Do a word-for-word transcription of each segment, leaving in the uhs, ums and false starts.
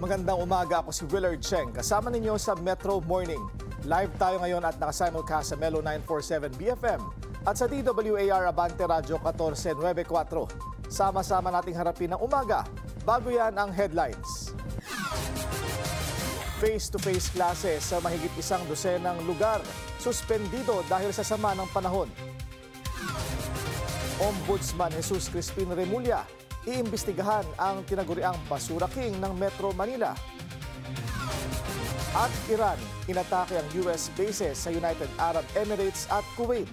Magandang umaga, ako si Willard Cheng. Kasama ninyo sa Metro Morning. Live tayo ngayon at nakasimulcast sa Melo nine forty-seven B F M at sa D W A R Abante Radio fourteen ninety-four. Sama-sama nating harapin ang umaga. Bago yan ang headlines. Face-to-face klase sa mahigit isang dosenang lugar. Suspendido dahil sa sama ng panahon. Ombudsman Jesus Crispin Remulla, iimbestigahan ang tinaguriang Basura King ng Metro Manila. At Iran, inatake ang U S bases sa United Arab Emirates at Kuwait.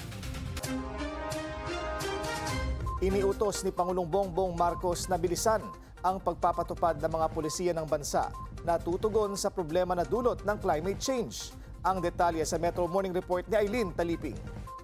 Iniutos ni Pangulong Bongbong Marcos na bilisan ang pagpapatupad ng mga pulisiya ng bansa na tutugon sa problema na dulot ng climate change. Ang detalye sa Metro Morning Report ni Aileen Taliping.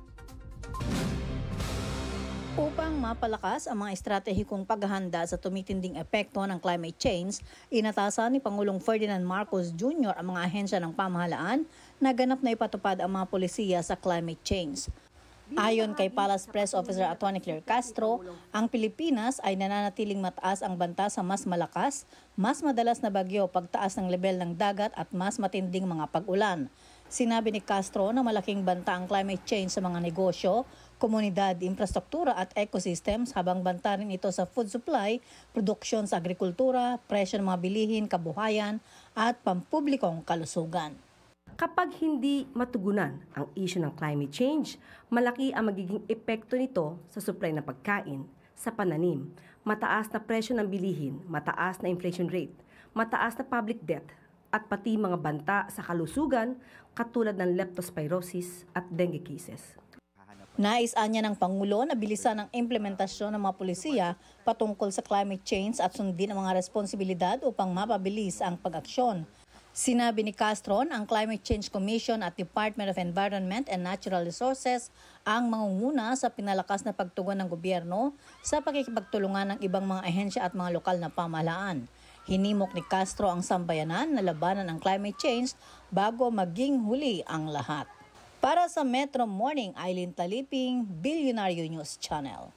Upang mapalakas ang mga estratehikong paghahanda sa tumitinding epekto ng climate change, inatasan ni Pangulong Ferdinand Marcos Junior ang mga ahensya ng pamahalaan na ganap na ipatupad ang mga polisiya sa climate change. Ayon kay Palace Press Officer Atty. Claire Castro, ang Pilipinas ay nananatiling mataas ang banta sa mas malakas, mas madalas na bagyo, pagtaas ng level ng dagat at mas matinding mga pag-ulan. Sinabi ni Castro na malaking banta ang climate change sa mga negosyo, komunidad, infrastruktura at ecosystems habang banta rin ito sa food supply, produksyon sa agrikultura, presyo ng mga bilihin, kabuhayan at pampublikong kalusugan. Kapag hindi matugunan ang issue ng climate change, malaki ang magiging epekto nito sa supply ng pagkain, sa pananim, mataas na presyo ng bilihin, mataas na inflation rate, mataas na public debt, at pati mga banta sa kalusugan katulad ng leptospirosis at dengue cases. Nais niya ng Pangulo na bilisan ang implementasyon ng mga pulisiya patungkol sa climate change at sundin ang mga responsibilidad upang mapabilis ang pag-aksyon. Sinabi ni Castro, ang Climate Change Commission at Department of Environment and Natural Resources ang mangunguna sa pinalakas na pagtugon ng gobyerno sa pakikipagtulungan ng ibang mga ahensya at mga lokal na pamahalaan. Hinimok ni Castro ang sambayanan na labanan ang climate change bago maging huli ang lahat. Para sa Metro Morning, Aileen Taliping, Billionaire News Channel.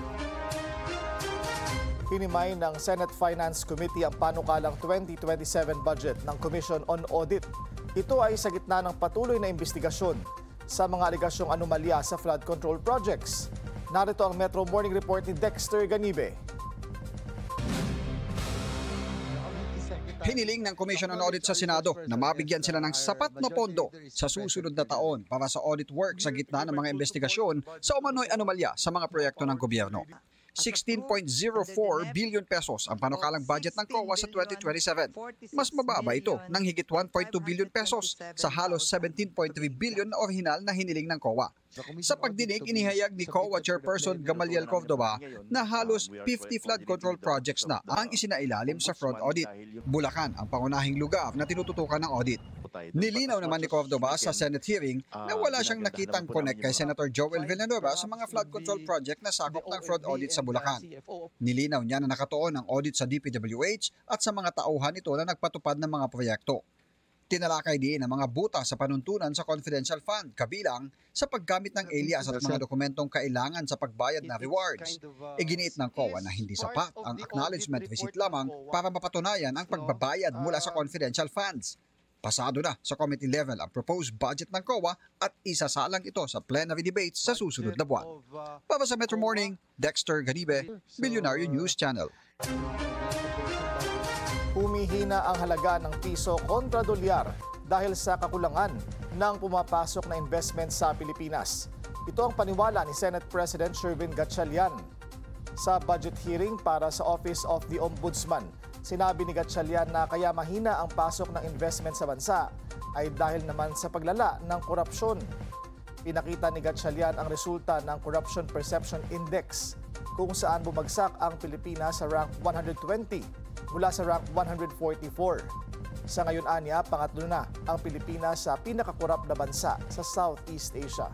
Hinimay ng Senate Finance Committee ang panukalang twenty twenty-seven budget ng Commission on Audit. Ito ay sa gitna ng patuloy na investigasyon sa mga aligasyong anomalya sa flood control projects. Narito ang Metro Morning Report ni Dexter Ganibe. Hiniling ng Commission on Audit sa Senado na mabigyan sila ng sapat na pondo sa susunod na taon para sa audit work sa gitna ng mga investigasyon sa umano'y anomalya sa mga proyekto ng gobyerno. sixteen point zero four billion pesos ang panukalang budget ng C O A sa twenty twenty-seven. Mas mababa ito ng higit one point two billion pesos sa halos seventeen point three billion na orihinal na hiniling ng C O A. Sa pagdinig, inihayag ni C O A Chairperson Gamaliel Cordova na halos fifty flood control projects na ang isinailalim sa fraud audit. Bulacan ang pangunahing lugar na tinututukan ng audit. Nilinaw naman ni Cordova sa Senate hearing na wala siyang nakitang connect kay Senator Joel Villanueva sa mga flood control project na sakop ng fraud audit sa Bulacan. Nilinaw niya na nakatuon ang audit sa D P W H at sa mga tauhan ito na nagpatupad ng mga proyekto. Tinalakay din ang mga buta sa panuntunan sa confidential fund, kabilang sa paggamit ng alias at mga dokumentong kailangan sa pagbayad na rewards. Iginiit ng C O A na hindi sapat ang acknowledgement receipt lamang para mapatunayan ang pagbabayad mula sa confidential funds. Pasado na sa committee level ang proposed budget ng C O A at isasalang ito sa plenary debates sa susunod na buwan. Para sa Metro Morning, Dexter Ganibe, Billionaire News Channel. Humihina ang halaga ng piso kontra dolyar dahil sa kakulangan ng pumapasok na investment sa Pilipinas. Ito ang paniwala ni Senate President Sherwin Gatchalian sa budget hearing para sa Office of the Ombudsman. Sinabi ni Gatchalian na kaya mahina ang pasok ng investment sa bansa ay dahil naman sa paglala ng korupsyon. Pinakita ni Gatchalian ang resulta ng Corruption Perception Index kung saan bumagsak ang Pilipinas sa rank one hundred twenty mula sa rank one hundred forty-four. Sa ngayon anya, pangatlo na ang Pilipinas sa pinakakorap na bansa sa Southeast Asia.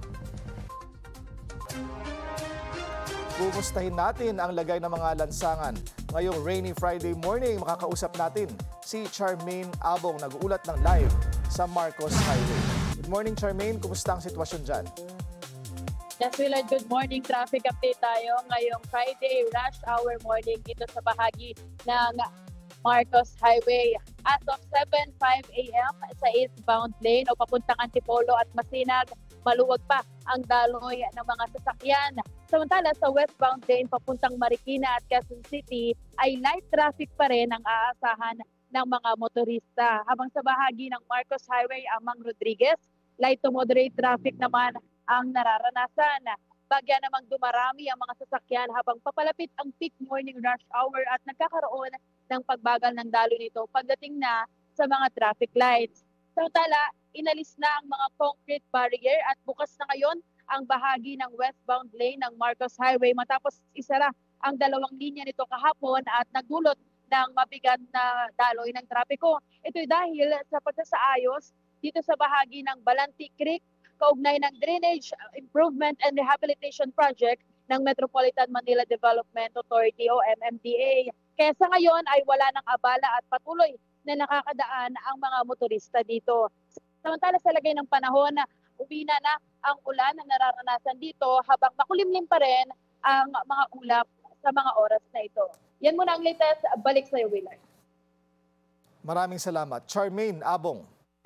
Kumustahin natin ang lagay ng mga lansangan. Ngayong rainy Friday morning, makakausap natin si Charmaine Abong, nag-uulat ng live sa Marcos Highway. Good morning, Charmaine. Kumusta ang sitwasyon dyan? Yes, Willard, good morning. Traffic update tayo ngayong Friday, rush hour morning dito sa bahagi ng Marcos Highway. As of seven oh five a m sa eastbound lane o papuntang Antipolo at Masinag, maluwag pa ang daloy ng mga sasakyan. Samantala sa westbound lane papuntang Marikina at Quezon City ay light traffic pa rin ang aasahan ng mga motorista. Habang sa bahagi ng Marcos Highway, Amang Rodriguez, light to moderate traffic naman ang nararanasan. Bagya namang dumarami ang mga sasakyan habang papalapit ang peak morning rush hour at nagkakaroon ng pagbagal ng daloy nito pagdating na sa mga traffic lights. Samantala, inalis na ang mga concrete barrier at bukas na ngayon ang bahagi ng westbound lane ng Marcos Highway matapos isara ang dalawang linya nito kahapon at nagdulot ng mabigat na daloy ng trapiko. Ito'y dahil sa pagsasaayos dito sa bahagi ng Balanti Creek kaugnay ng Drainage Improvement and Rehabilitation Project ng Metropolitan Manila Development Authority o M M D A. Kaya sa ngayon ay wala ng abala at patuloy na nakakadaan ang mga motorista dito. Samantala sa lagay ng panahon, umina na ang ulan na nararanasan dito habang makulimlim pa rin ang mga ulap sa mga oras na ito. Yan muna ang latest. Balik sa iyo, Willard. Maraming salamat. Charmaine Abong.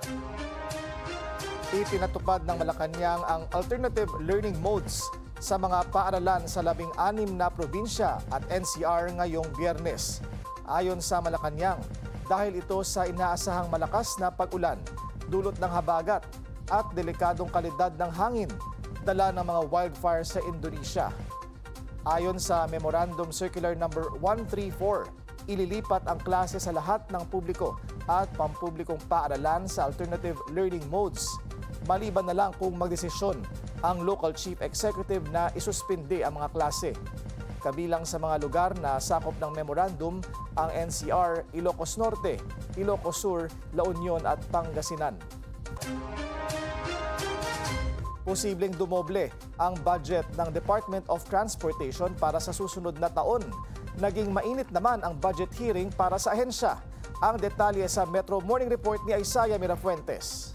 Ipinatupad ng Malacanang ang alternative learning modes sa mga paaralan sa labing anim na probinsya at N C R ngayong Biyernes. Ayon sa Malacanang, dahil ito sa inaasahang malakas na pag-ulan, dulot ng habagat at delikadong kalidad ng hangin, dala ng mga wildfire sa Indonesia. Ayon sa Memorandum Circular number one thirty-four, ililipat ang klase sa lahat ng publiko at pampublikong paaralan sa alternative learning modes. Maliban na lang kung magdesisyon ang local chief executive na isuspindi ang mga klase. Kabilang sa mga lugar na sakop ng memorandum ang N C R, Ilocos Norte, Ilocos Sur, La Union at Pangasinan. Posibleng dumoble ang budget ng Department of Transportation para sa susunod na taon. Naging mainit naman ang budget hearing para sa ahensya. Ang detalye sa Metro Morning Report ni Isaiah Mirafuentes.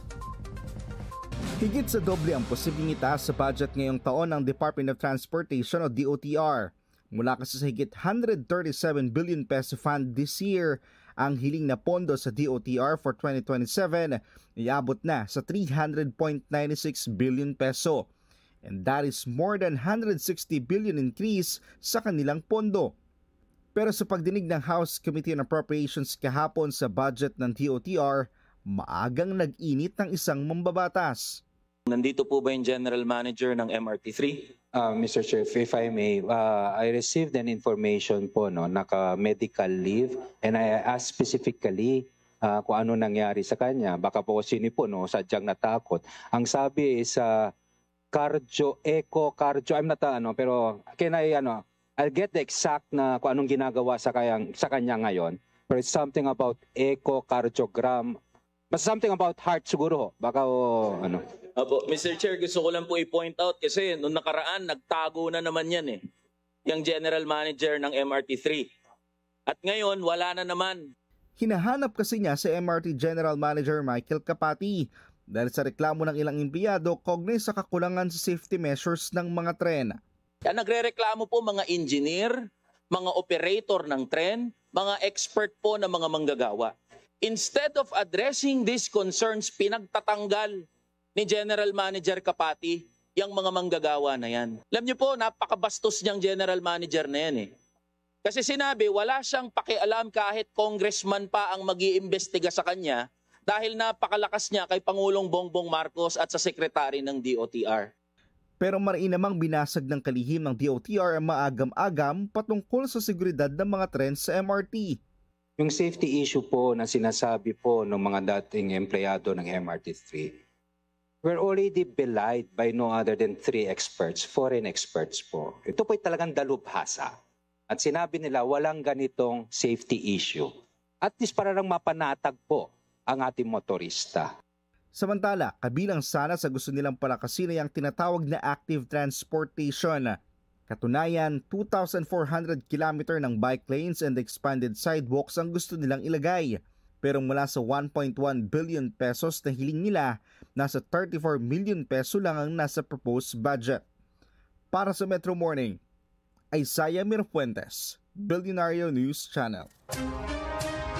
Higit sa doble ang posibleng itaas sa budget ngayong taon ng Department of Transportation o D O T R. Mula kasi sa higit one hundred thirty-seven billion peso fund this year, ang hiling na pondo sa D O T R for twenty twenty-seven iabot na sa three hundred point nine six billion peso. And that is more than one hundred sixty billion increase sa kanilang pondo. Pero sa pagdinig ng House Committee on Appropriations kahapon sa budget ng D O T R, maagang nag-init ng isang mambabatas. Nandito po ba yung General Manager ng M R T three? Uh, Mister Chair, if I may, uh, I received an information po, no, naka-medical leave, and I asked specifically uh, kung ano nangyari sa kanya. Baka po sino po, no, sadyang natakot. Ang sabi is uh, cardio, echo, cardio, I'm not, uh, ano, pero can I, ano, I'll get the exact na kung anong ginagawa sa, kayang, sa kanya ngayon. But it's something about echocardiogram, but something about heart siguro. Baka, oh, ano. Opo, Mister Chair, gusto ko lang po i-point out kasi noong nakaraan, nagtago na naman yan eh. Yung General Manager ng M R T three. At ngayon, wala na naman. Hinahanap kasi niya si M R T General Manager Michael Capati dahil sa reklamo ng ilang empleyado kaugnay sa kakulangan sa safety measures ng mga tren. Yan, nagre-reklamo po mga engineer, mga operator ng tren, mga expert po na mga manggagawa. Instead of addressing these concerns, pinagtatanggal ni General Manager Capati yung mga manggagawa na yan. Alam niyo po, napakabastos niyang General Manager na yan eh. Kasi sinabi, wala siyang pakialam kahit congressman pa ang mag-iimbestiga sa kanya dahil napakalakas niya kay Pangulong Bongbong Marcos at sa sekretary ng D O T R. Pero mariin namang binasag ng kalihim ng D O T R ang maagam-agam patungkol sa seguridad ng mga tren sa M R T. Yung safety issue po na sinasabi po ng mga dating empleyado ng M R T three, we're already belied by no other than three experts, foreign experts po. Ito po'y talagang dalubhasa. At sinabi nila walang ganitong safety issue. At least para lang mapanatag po ang ating motorista. Samantala, kabilang sana sa gusto nilang palakasin ay ang tinatawag na active transportation. Katunayan, two thousand four hundred kilometer ng bike lanes and expanded sidewalks ang gusto nilang ilagay. Pero mula sa one point one billion pesos na hiling nila, nasa thirty-four million peso lang ang nasa proposed budget. Para sa Metro Morning, Isaiah Mirafuentes, Billionario News Channel.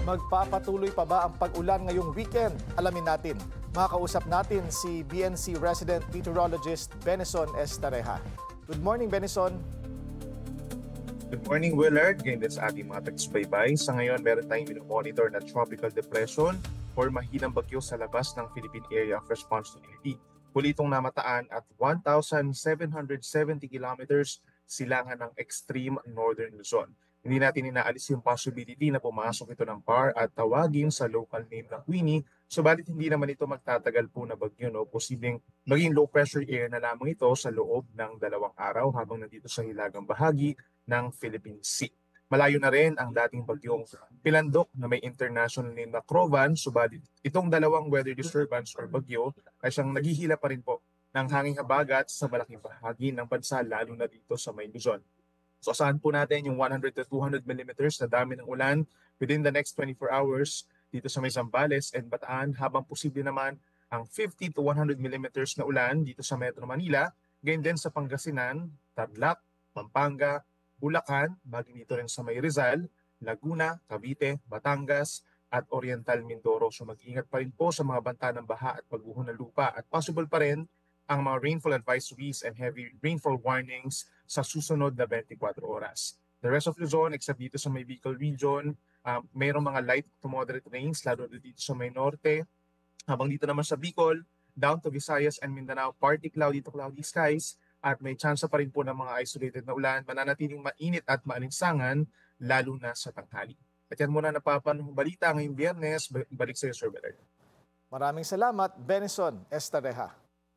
Magpapatuloy pa ba ang pag-ulan ngayong weekend? Alamin natin. Makakausap natin si B N C resident meteorologist Benison Estareja. Good morning, Benison. Good morning, Willard. Ngayon din sa ating mga tagsbaybay. Sa ngayon, meron tayong minomonitor na tropical depression or mahinang bagyo sa labas ng Philippine Area of Responsibility. Huli itong namataan at one thousand seven hundred seventy kilometers silangan ng extreme northern Luzon. Hindi natin inaalis yung possibility na pumasok ito ng P A R at tawagin sa local name na Queenie. Subalit hindi naman ito magtatagal po na bagyo. No? Posibleng maging low pressure area na lamang ito sa loob ng dalawang araw habang nandito sa hilagang bahagi ng Philippine Sea. Malayo na rin ang dating bagyong Pilandok na may international name na Crovan. Subalit itong dalawang weather disturbance or bagyo ay siyang naghihila pa rin po ng hanging habagat sa malaking bahagi ng bansa lalo na dito sa may Luzon. So asahan po natin yung one hundred to two hundred millimeters na dami ng ulan within the next twenty-four hours dito sa may Zambales and Bataan, habang posible naman ang fifty to one hundred millimeters na ulan dito sa Metro Manila, gayon din sa Pangasinan, Tarlac, Pampanga, Bulacan, bagay dito rin sa may Rizal, Laguna, Cavite, Batangas at Oriental Mindoro. So mag-ingat pa rin po sa mga banta ng baha at pagguho ng lupa at possible pa rin ang mga rainfall advisories and heavy rainfall warnings sa susunod na twenty-four oras. The rest of Luzon, except dito sa may Bicol region, uh, mayroong mga light to moderate rains, lalo dito sa may norte. Habang dito naman sa Bicol, down to Visayas and Mindanao, partly cloudy to cloudy skies, at may chance pa rin po ng mga isolated na ulan, mananatiling mainit at maalinsangan, lalo na sa tanghali. At yan muna napapanong balita ngayong Biyernes. Balik sa iyo, Sir Bernard. Maraming salamat, Benison Estareja.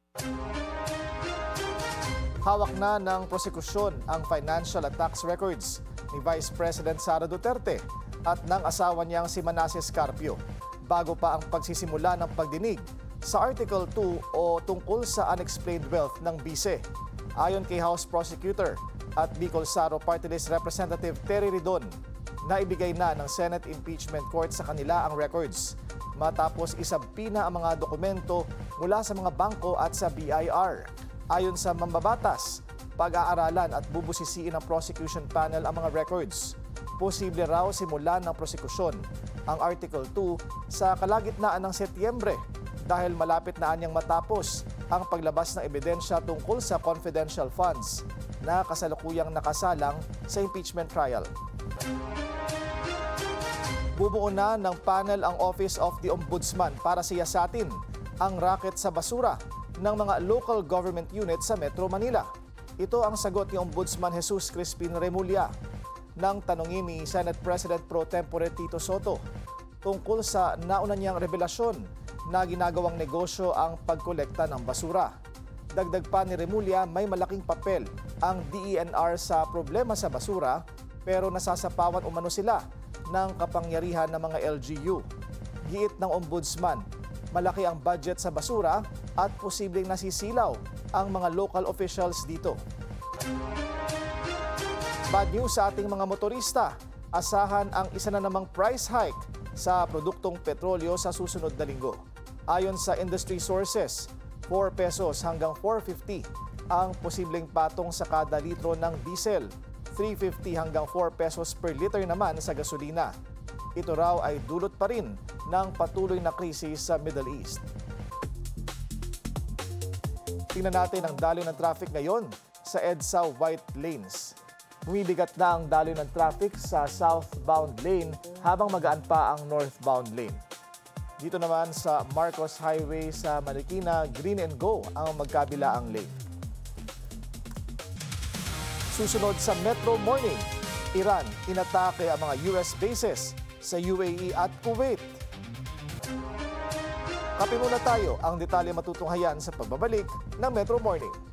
Hawak na ng prosekusyon ang financial at tax records ni Vice President Sara Duterte at ng asawa niyang si Manasseh Carpio bago pa ang pagsisimula ng pagdinig sa Article two o tungkol sa unexplained wealth ng bise. Ayon kay House Prosecutor at Bicol Saro Party List Representative Terry Ridon, naibigay na ng Senate Impeachment Court sa kanila ang records matapos isampina ang mga dokumento mula sa mga bangko at sa B I R. Ayon sa mambabatas, pag-aaralan at bubusisiin ng prosecution panel ang mga records. Posible raw simulan ng prosekusyon ang Article two sa kalagitnaan ng Setyembre dahil malapit na anyang matapos ang paglabas ng ebidensya tungkol sa confidential funds na kasalukuyang nakasalang sa impeachment trial. Bubuo na ng panel ang Office of the Ombudsman para siyasatin ang racket sa basura ng mga local government units sa Metro Manila. Ito ang sagot ni Ombudsman Jesus Crispin Remulla nang tanungin ni Senate President Pro Tempore Tito Soto tungkol sa nauna niyang revelasyon na ginagawang negosyo ang pagkolekta ng basura. Dagdag pa ni Remulla, may malaking papel ang D E N R sa problema sa basura pero nasasapawan umano sila ng kapangyarihan ng mga L G U. Giit ng Ombudsman, malaki ang budget sa basura at posibleng nasisilaw ang mga local officials dito. Bad news sa ating mga motorista. Asahan ang isa na namang price hike sa produktong petrolyo sa susunod na linggo. Ayon sa industry sources, four pesos hanggang four fifty ang posibleng patong sa kada litro ng diesel, three fifty hanggang four pesos per liter naman sa gasolina. Ito raw ay dulot pa rin ng patuloy na krisis sa Middle East. Tingnan natin ang daloy ng traffic ngayon sa EDSA White Lanes. Bumibigat na ang daloy ng traffic sa southbound lane habang magaan pa ang northbound lane. Dito naman sa Marcos Highway sa Marikina, green and go ang magkabilaang lane. Susunod sa Metro Morning, Iran inatake ang mga U S bases sa U A E at Kuwait. Kape muna tayo, ang detalye matutunghayan sa pagbabalik ng Metro Morning.